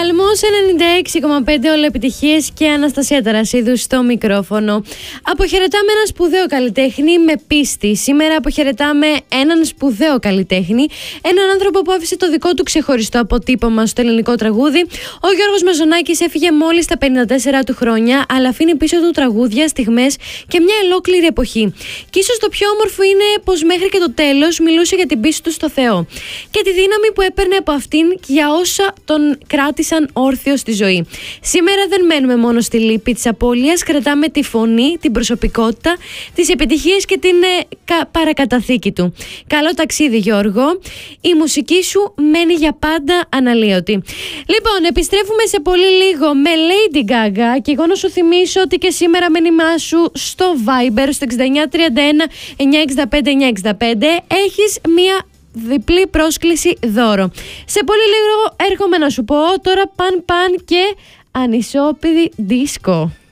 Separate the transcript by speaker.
Speaker 1: Παλμός 96,5, όλα επιτυχίες και Αναστασία Ταρασίδου στο μικρόφωνο. Αποχαιρετάμε έναν σπουδαίο καλλιτέχνη με πίστη. Σήμερα αποχαιρετάμε έναν σπουδαίο καλλιτέχνη, έναν άνθρωπο που άφησε το δικό του ξεχωριστό αποτύπωμα στο ελληνικό τραγούδι. Ο Γιώργος Μαζονάκης έφυγε μόλις στα 54 του χρόνια, αλλά αφήνει πίσω του τραγούδια, στιγμές και μια ολόκληρη εποχή. Και ίσως το πιο όμορφο είναι πως μέχρι και το τέλος μιλούσε για την πίστη του στο Θεό και τη δύναμη που έπαιρνε από αυτήν και για όσα τον κράτησαν όρθιο στη ζωή. Σήμερα δεν μένουμε μόνο στη λύπη της απώλειας, κρατάμε τη φωνή, την προσωπικότητα, τις επιτυχίες και την παρακαταθήκη του. Καλό ταξίδι, Γιώργο. Η μουσική σου μένει για πάντα αναλύωτη. Λοιπόν, επιστρέφουμε σε πολύ λίγο με Lady Gaga και εγώ να σου θυμίσω ότι και σήμερα μήνυμά σου στο Viber στο 6931 965 965 έχεις μία διπλή πρόσκληση δώρο. Σε πολύ λίγο έρχομαι να σου πω τώρα παν και ανισόπιδη δίσκο.